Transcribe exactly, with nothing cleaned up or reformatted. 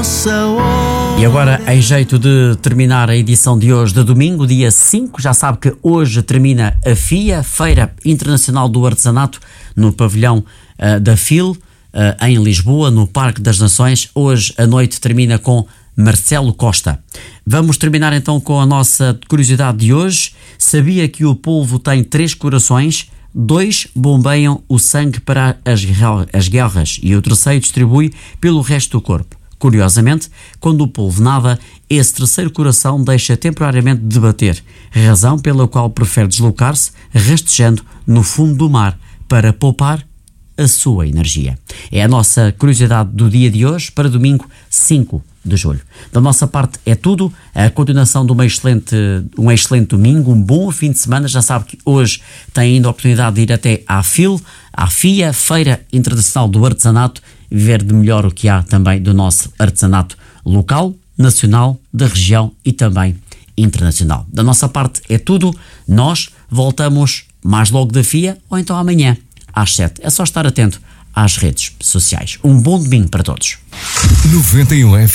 nossa hora. E agora, em jeito de terminar a edição de hoje, de domingo, dia cinco, já sabe que hoje termina a FIA, Feira Internacional do Artesanato, no pavilhão uh, da F I L, uh, em Lisboa, no Parque das Nações. Hoje a noite termina com Marcelo Costa. Vamos terminar então com a nossa curiosidade de hoje. Sabia que o polvo tem três corações? Dois bombeiam o sangue para as, as guerras e o terceiro distribui pelo resto do corpo. Curiosamente, quando o polvo nada, esse terceiro coração deixa temporariamente de bater, razão pela qual prefere deslocar-se rastejando no fundo do mar para poupar a sua energia. É a nossa curiosidade do dia de hoje para domingo cinco de julho. Da nossa parte é tudo. A continuação de uma excelente, um excelente domingo, um bom fim de semana. Já sabe que hoje tem ainda a oportunidade de ir até à F I L, à FIA, Feira Internacional do Artesanato, e ver de melhor o que há também do nosso artesanato local, nacional, da região e também internacional. Da nossa parte é tudo. Nós voltamos mais logo da FIA ou então amanhã às sete. É só estar atento às redes sociais. Um bom domingo para todos. noventa e um F